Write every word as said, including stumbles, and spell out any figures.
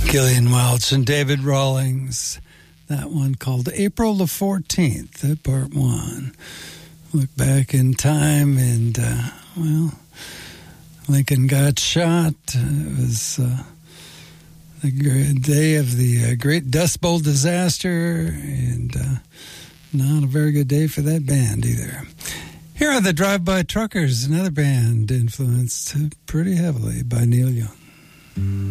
Gillian Welch and David Rawlings. That one called April the fourteenth, uh, part one. Look back in time and, uh, well, Lincoln got shot. It was uh, the great day of the uh, Great Dust Bowl disaster, and uh, not a very good day for that band either. Here are the Drive-By Truckers, another band influenced pretty heavily by Neil Young.